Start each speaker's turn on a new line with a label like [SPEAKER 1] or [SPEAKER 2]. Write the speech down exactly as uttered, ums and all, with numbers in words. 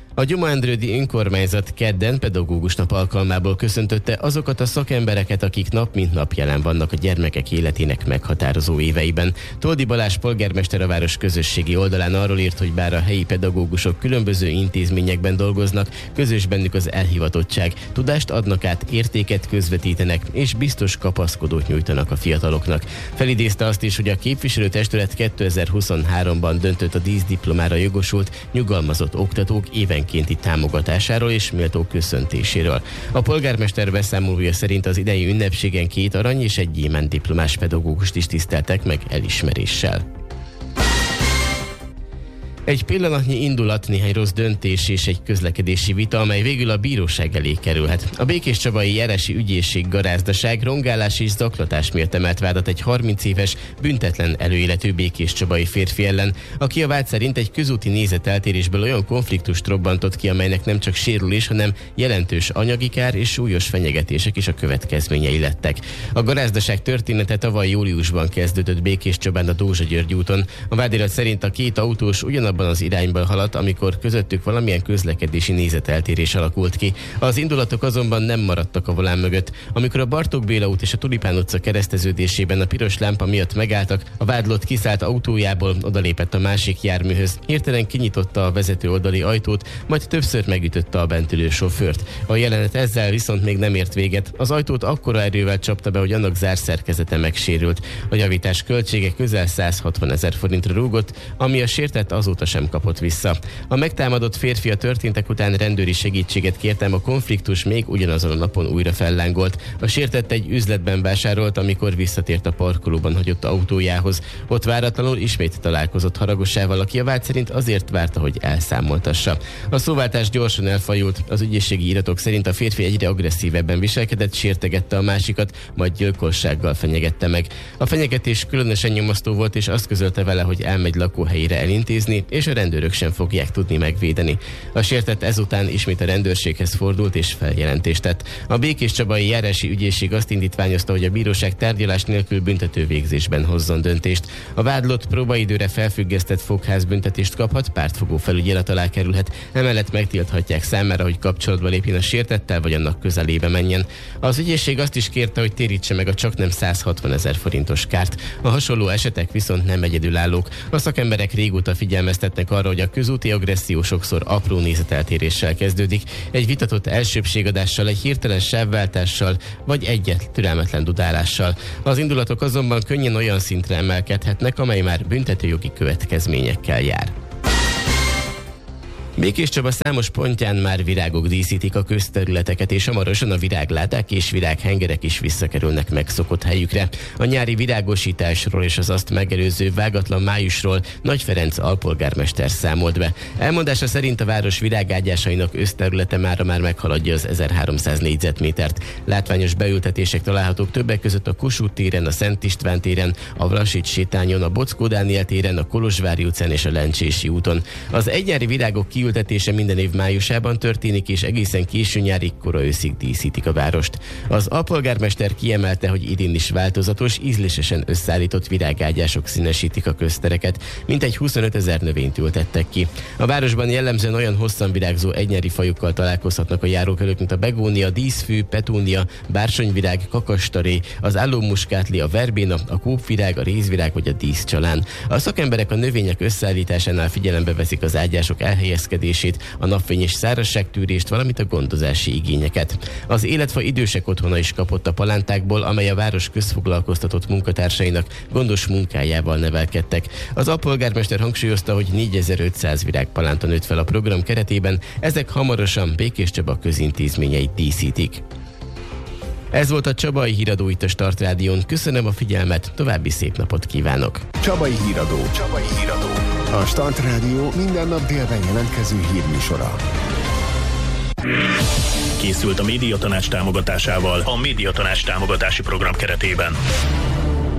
[SPEAKER 1] A Gyuma-Endrődi önkormányzat kedden pedagógus nap alkalmából köszöntötte azokat a szakembereket, akik nap mint nap jelen vannak a gyermekek életének meghatározó éveiben. Toldi Balázs polgármester a város közösségi oldalán arról írt, hogy bár a helyi pedagógusok különböző intézményekben dolgoznak, közös bennük az elhivatottság, tudást adnak át, értéket közvetítenek és biztos kapaszkodót nyújtanak a fiataloknak. Felidézte azt is, hogy a képviselőtestület kétezer-huszonháromban döntött a díszdiplomára jogosult, nyugalmazott oktatók évenkénti támogatásáról és méltó köszöntéséről. A polgármester beszámolója szerint az idei ünnepségen két arany és egy gyémánt diplomás pedagógust is tiszteltek meg elismeréssel. Egy pillanatnyi indulat, néhány rossz döntés és egy közlekedési vita, amely végül a bíróság elé kerülhet. A Békéscsabai Járászi Ügyészség garázdaság rongálás és zaklatás miatt emelt vádat egy harminc éves, büntetlen előéletű békéscsabai férfi ellen, aki a vád szerint egy közúti nézeteltérésből olyan konfliktust robbantott ki, amelynek nem csak sérülés, hanem jelentős anyagi kár és súlyos fenyegetések is a következményei lettek. A garázdaság története tavaly júliusban kezdődött Békéscsabán a Dózsa-György úton. A vádirat szerint a két autós ugyanabban az irányban haladt, amikor közöttük valamilyen közlekedési nézeteltérés alakult ki. Az indulatok azonban nem maradtak a volán mögött. Amikor a Bartók Béla út és a Tulipán utca kereszteződésében a piros lámpa miatt megálltak, a vádlott kiszállt autójából, odalépett a másik járműhöz. Hirtelen kinyitotta a vezető oldali ajtót, majd többször megütötte a bent ülő sofőrt. A jelenet ezzel viszont még nem ért véget. Az ajtót akkora erővel csapta be, hogy annak zárszerkezete megsérült. A javítás költsége közel száz hatvan ezer forintra rúgott, ami a sértett azóta sem kapott vissza. A megtámadott férfi a történtek után rendőri segítséget kértem, a konfliktus még ugyanazon a napon újra fellángolt. A sértett egy üzletben vásárolt, amikor visszatért a parkolóban hagyott autójához. Ott váratlanul ismét találkozott haragosával, aki a vád szerint azért várta, hogy elszámoltassa. A szóváltás gyorsan elfajult. Az ügyészségi iratok szerint a férfi egyre agresszívebben viselkedett, sértegette a másikat, majd gyilkossággal fenyegette meg. A fenyegetés különösen nyomasztó volt, és azt közölte vele, hogy elmegy lakóhelyére elintézni, és a rendőrök sem fogják tudni megvédeni. A sértett ezután ismét a rendőrséghez fordult és feljelentést tett. A Békéscsabai Járási Ügyészség azt indítványozta, hogy a bíróság tárgyalás nélkül büntető végzésben hozzon döntést. A vádlott próbaidőre felfüggesztett fogházbüntetést kaphat, pártfogó felügyelet alá kerülhet, emellett megtilthatják számára, hogy kapcsolatba lépjen a sértettel, vagy annak közelébe menjen. Az ügyészség azt is kérte, hogy térítse meg a csaknem száz hatvan ezer forintos kárt. A hasonló esetek viszont nem egyedülállók. A szakemberek régóta figyelmeztetnek arra, hogy a közúti agresszió sokszor apró nézeteltéréssel kezdődik, egy vitatott elsőbbségadással, egy hirtelen sávváltással, vagy egyet türelmetlen dudálással. Az indulatok azonban könnyen olyan szintre emelkedhetnek, amely már büntetőjogi következményekkel jár. Békéscsaba számos pontján már virágok díszítik a közterületeket, és hamarosan a virágláták és virághengerek is visszakerülnek megszokott helyükre. A nyári virágosításról és az azt megelőző vágatlan májusról Nagy Ferenc alpolgármester számolt be. Elmondása szerint a város virágágyásainak összterülete mára már meghaladja az ezerháromszáz négyzetmétert. Látványos beültetések találhatók többek között a Kossuth téren, a Szent István téren, a Vlasics sétányon, a Bockó Dániel téren, a Kolozsvári utcán és a Lencsési úton. Az egynyári virágok kiültetése minden év májusában történik, és egészen késő nyárig, kora őszig díszítik a várost. Az alpolgármester kiemelte, hogy idén is változatos, ízlésesen összeállított virágágyások színesítik a köztereket, mintegy huszonöt ezer növényt ültettek ki. A városban jellemzően olyan hosszan virágzó egynyári fajokkal találkozhatnak a járókelők, mint a begónia, díszfű, petúnia, bársonyvirág, kakastaré, az állómuskátli, a verbéna, a kópvirág, a rézvirág vagy a díszcsalán. A szakemberek a növények összeállításánál figyelembe veszik az ágyások elhelyezkedését, a napfény és szárazságtűrést, valamint a gondozási igényeket. Az Életfa idősek otthona is kapott a palántákból, amely a város közfoglalkoztatott munkatársainak gondos munkájával nevelkedtek. Az alpolgármester hangsúlyozta, hogy négyezer-ötszáz virágpalánta nőtt fel a program keretében, ezek hamarosan Békéscsaba közintézményeit díszítik. Ez volt a Csabai Híradó itt a Start Rádión. Köszönöm a figyelmet, további szép napot kívánok!
[SPEAKER 2] Csabai Híradó. Csabai Híradó. A Start Rádió minden nap délben jelentkező hírműsora.
[SPEAKER 3] Készült a Médiatanács támogatásával a Médiatanács támogatási program keretében.